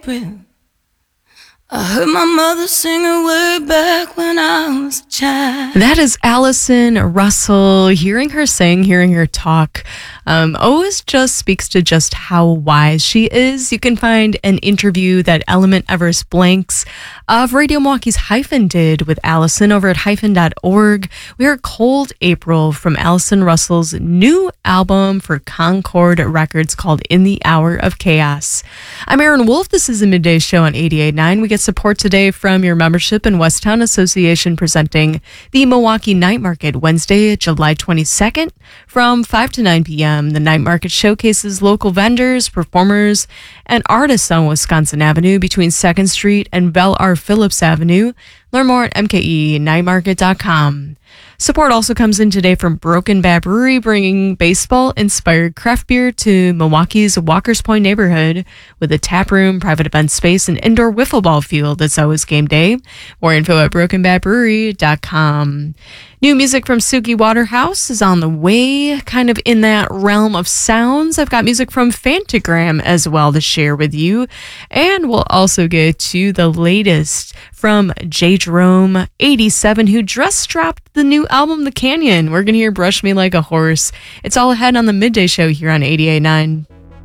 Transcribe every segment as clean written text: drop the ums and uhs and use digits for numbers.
April. I heard my mother sing her way back when I was a child. That is Allison Russell. Hearing her sing, hearing her talk, always just speaks to just how wise she is. You can find an interview that Element Everest Blanks of Radio Milwaukee's Hyphen did with Allison over at hyphen.org. We heard Cold April from Allison Russell's new album for Concord Records called In the Hour of Chaos. I'm Aaron Wolf. This is the Midday Show on 88.9. We get support today from your membership in Westtown Association presenting the Milwaukee Night Market Wednesday, July 22nd from 5 to 9 p.m. The Night Market showcases local vendors, performers, and artists on Wisconsin Avenue between 2nd Street and Belle R. Phillips Avenue. Learn more at mkenightmarket.com. Support also comes in today from Broken Bat Brewery, bringing baseball-inspired craft beer to Milwaukee's Walkers Point neighborhood with a tap room, private event space, and indoor wiffle ball field. It's always game day. More info at brokenbatbrewery.com. New music from Suki Waterhouse is on the way, kind of in that realm of sounds. I've got music from Fantagram as well to share with you. And we'll also get to the latest from J. Jerome 87, who just dropped the new album, The Canyon. We're going to hear Brush Me Like a Horse. It's all ahead on the Midday Show here on 88.9.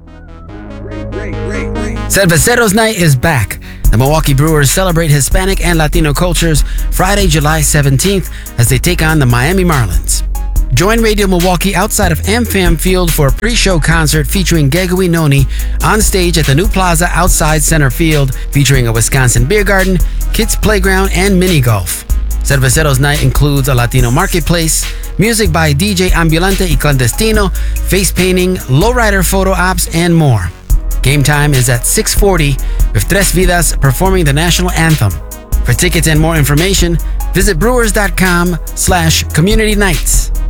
Cerveceros Night is back. The Milwaukee Brewers celebrate Hispanic and Latino cultures Friday, July 17th as they take on the Miami Marlins. Join Radio Milwaukee outside of AmFam Field for a pre-show concert featuring Gegui Noni on stage at the new plaza outside center field, featuring a Wisconsin beer garden, kids playground, and mini golf. Cerveceros Night includes a Latino marketplace, music by DJ Ambulante y Clandestino, face painting, lowrider photo ops, and more. Game time is at 6:40 with Tres Vidas performing the national anthem. For tickets and more information, visit brewers.com/community nights.